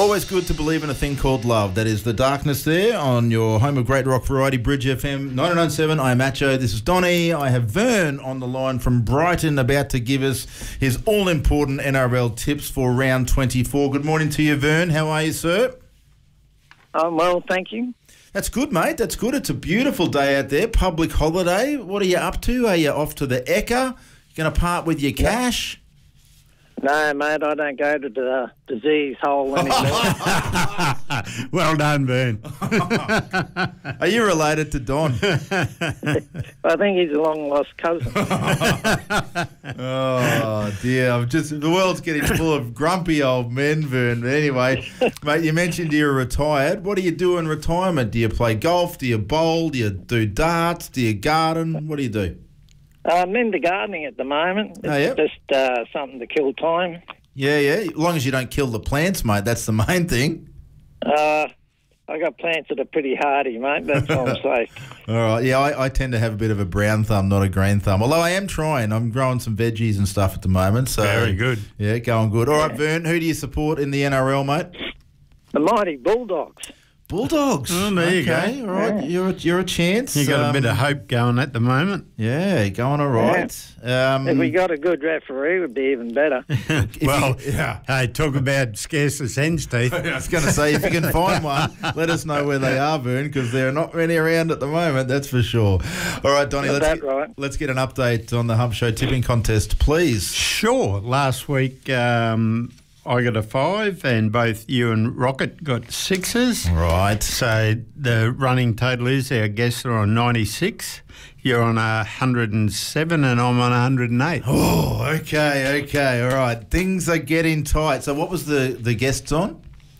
Always good to believe in a thing called love. That is The Darkness there on your home of great rock variety, Bridge FM 99.7. I am Macho. This is Donny. I have Vern on the line from Brighton about to give us his all-important NRL tips for round 24. Good morning to you, Vern. How are you, sir? Well, thank you. That's good, mate. That's good. It's a beautiful day out there. Public holiday. What are you up to? Are you off to the Ekka? You going to part with your cash? No, mate, I don't go to the disease hole anymore. Well done, Vern. Are you related to Don? I think he's a long-lost cousin. Oh, dear. The world's getting full of grumpy old men, Vern. But anyway, mate, you mentioned you're retired. What do you do in retirement? Do you play golf? Do you bowl? Do you do darts? Do you garden? What do you do? I'm into gardening at the moment. It's just something to kill time. Yeah. As long as you don't kill the plants, mate, that's the main thing. I got plants that are pretty hardy, mate. That's what I'm saying. All right. Yeah, I tend to have a bit of a brown thumb, not a green thumb. Although I am trying. I'm growing some veggies and stuff at the moment. So very good. Yeah, going good. All right, Vern, who do you support in the NRL, mate? The mighty Bulldogs. Bulldogs. Oh, there you go. All right, Yeah. you're a chance. You got a bit of hope going at the moment. Yeah, going all right. If we got a good referee, it would be even better. Hey, talk about scarce as hen's teeth. I was going to say, if you can find one, let us know where they are, Vern, because there are not many around at the moment, that's for sure. All right, Donny, let's get an update on the Hump Show tipping contest, please. Sure. Last week, I got a 5 and both you and Rocket got 6s. Right. So the running total is our guests are on 96. You're on 107 and I'm on 108. Oh, okay. All right. Things are getting tight. So what was the guests on?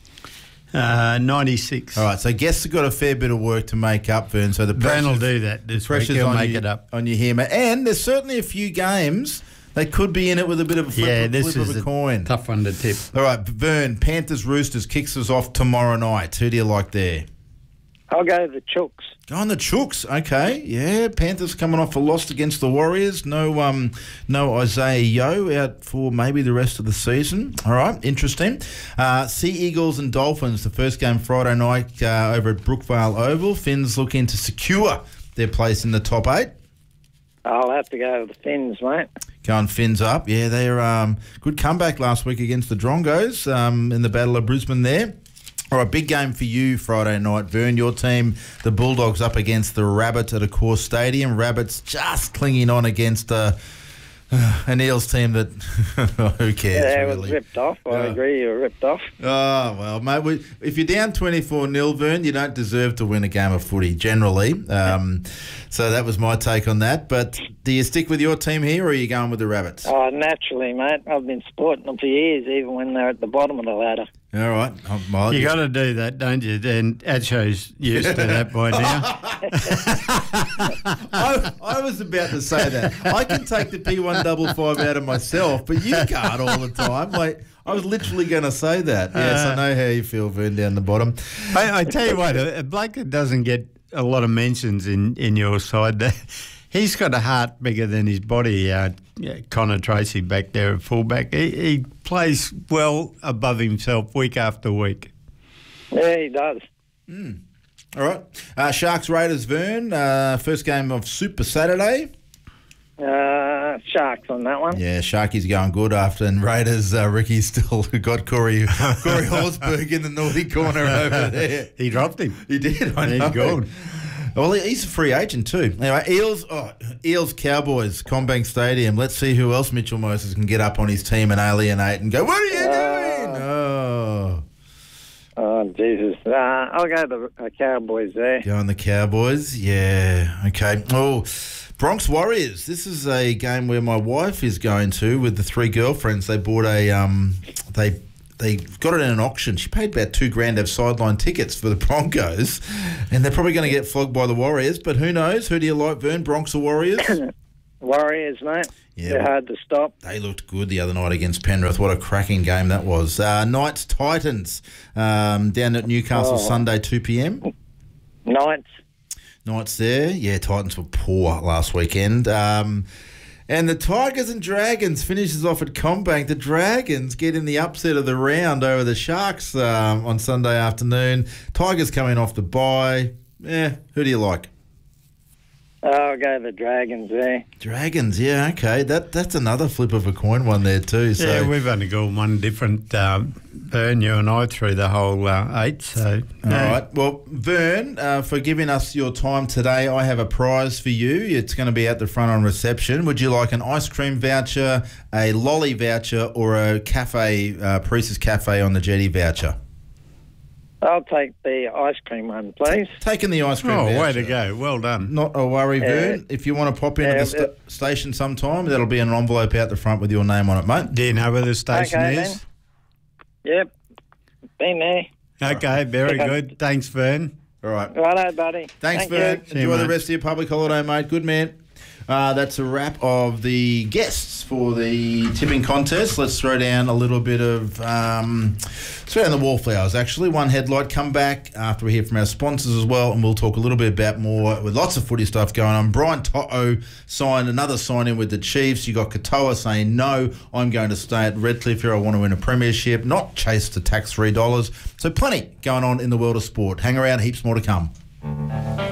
96. All right. So guests have got a fair bit of work to make up, Vern. So the Vern will do that this week. He'll make it up. On your hair, mate. And there's certainly a few games they could be in it with a bit of a flip of a coin. Tough one to tip. All right, Vern, Panthers Roosters kicks us off tomorrow night. Who do you like there? I'll go the Chooks. Go on the Chooks. Okay, yeah. Panthers coming off a loss against the Warriors. No Isaiah Yeo out for maybe the rest of the season. All right, interesting. Sea Eagles and Dolphins, the first game Friday night over at Brookvale Oval. Finns looking to secure their place in the top 8. I'll have to go with the Finns, mate. Going Finns up. Yeah, they're good comeback last week against the Drongos in the Battle of Brisbane there. All right, big game for you Friday night, Vern. Your team, the Bulldogs, up against the Rabbits at Accor Stadium. Rabbits just clinging on against an Eels team that who cares, Yeah, really? it was ripped off. I agree, you were ripped off. Oh, well, mate, if you're down 24-0, Vern, you don't deserve to win a game of footy, generally. So that was my take on that. But do you stick with your team here or are you going with the Rabbits? Oh, naturally, mate. I've been supporting them for years, even when they're at the bottom of the ladder. All right. You got to do that, don't you? And Acho's used to that by now. I was about to say that. I can take the P155 out of myself, but you can't all the time. Like, I was literally going to say that. Yes, I know how you feel, Vern, down the bottom. I tell you what, a bloke that doesn't get a lot of mentions in your side, he's got a heart bigger than his body. Connor Tracy back there at fullback. He plays well above himself week after week. Yeah, he does. All right. Sharks Raiders, Vern. First game of Super Saturday. Sharks on that one. Yeah, Sharky's going good after, and Raiders, Ricky still got Corey Horsburgh in the naughty corner over there. He dropped him. He did, I know. He's gone. Well, he's a free agent too. Anyway, Eels Cowboys, CommBank Stadium. Let's see who else Mitchell Moses can get up on his team and alienate and go, what are you doing? Oh, Jesus. I'll go the Cowboys there. Going the Cowboys, yeah. Okay. Oh, Bronx Warriors. This is a game where my wife is going to with the 3 girlfriends. They bought They got it in an auction. She paid about $2,000 to have sideline tickets for the Broncos, and they're probably going to get flogged by the Warriors. But who knows? Who do you like, Vern? Bronx or Warriors? Warriors, mate. Yeah, they're hard to stop. They looked good the other night against Penrith. What a cracking game that was. Knights Titans down at Newcastle Sunday 2 p.m. Knights there. Yeah, Titans were poor last weekend. And And the Tigers and Dragons finishes off at CommBank. The Dragons getting the upset of the round over the Sharks on Sunday afternoon. Tigers coming off the bye. Who do you like? I'll go the Dragons there. Dragons, yeah, okay. That's another flip of a coin one there too. So. Yeah, we've only got one different, Vern, you and I, through the whole 8. So, all right. Well, Vern, for giving us your time today, I have a prize for you. It's going to be at the front on reception. Would you like an ice cream voucher, a lolly voucher, or a cafe, Priest's Cafe on the Jetty voucher? I'll take the ice cream one, please. Taking the ice cream voucher. way to go. Well done. Not a worry, Vern. If you want to pop into the station sometime, that'll be an envelope out the front with your name on it, mate. Do you know where the station is? Then. Yep. Been there. Okay, very good. Thanks, Vern. All right. Righto, buddy. Thanks, Vern. Enjoy the rest of your public holiday, mate. Good man. That's a wrap of the guests for the tipping contest. Let's throw down a little bit of throw down the wallflowers, actually. One headlight. Come back after we hear from our sponsors as well, and we'll talk a little bit about more with lots of footy stuff going on. Brian To'o signed another sign-in with the Chiefs. You got Katoa saying, no, I'm going to stay at Redcliffe here. I want to win a premiership, not chase the tax $3. So plenty going on in the world of sport. Hang around, heaps more to come.